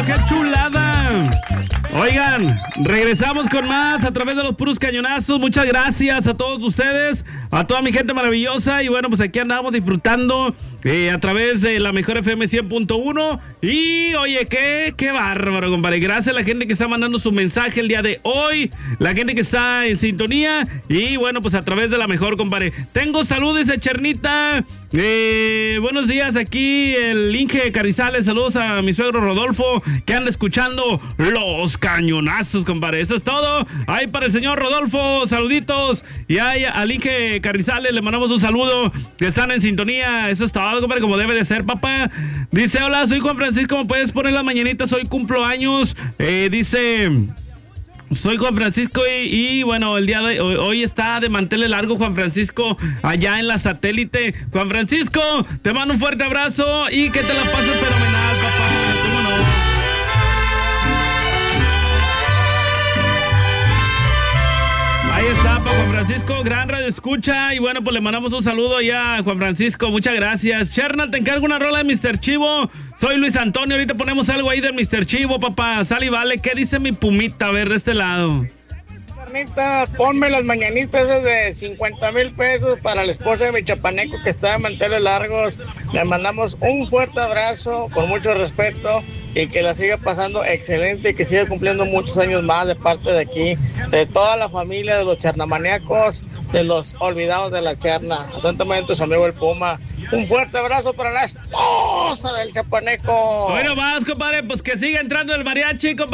qué chulada. Oigan, regresamos con más a través de los puros cañonazos. Muchas gracias a todos ustedes, a toda mi gente maravillosa. Y bueno, pues aquí andamos disfrutando a través de la mejor FM 100.1. Y oye, qué bárbaro, compadre. Gracias a la gente que está mandando su mensaje el día de hoy, la gente que está en sintonía. Y bueno, pues a través de la mejor, compadre. Tengo saludos de Chernita. Buenos días, aquí el Inge Carrizales. Saludos a mi suegro Rodolfo, que anda escuchando los cañonazos, compadre. Eso es todo. Ahí para el señor Rodolfo, saluditos. Y ahí al Inge Carrizales le mandamos un saludo, que están en sintonía. Eso es todo, compadre, como debe de ser, papá. Dice, hola, soy Juan Francisco, ¿me puedes poner las mañanitas? Hoy cumplo años. Dice... Soy Juan Francisco y bueno, el día de hoy está de manteles largo Juan Francisco allá en la Satélite. Juan Francisco, te mando un fuerte abrazo y que te la pases fenomenal, papá. ¿Cómo no? Ahí está, para Juan Francisco, gran radio escucha. Y bueno, pues le mandamos un saludo allá a Juan Francisco, muchas gracias. Cherna, te encargo una rola de Mr. Chivo. Soy Luis Antonio, ahorita ponemos algo ahí del Mr. Chivo, papá. Sale y vale, ¿qué dice mi pumita? A ver, de este lado. Carnita, ponme las mañanitas esas de 50,000 pesos para la esposa de mi chapaneco que está de manteles largos. Le mandamos un fuerte abrazo, con mucho respeto, y que la siga pasando excelente y que siga cumpliendo muchos años más de parte de aquí, de toda la familia de los chernamaníacos, de los olvidados de la Cherna. Atentamente su amigo el Puma. Un fuerte abrazo para la esposa del chapaneco. Bueno, vas, compadre, pues que siga entrando el mariachi, compadre.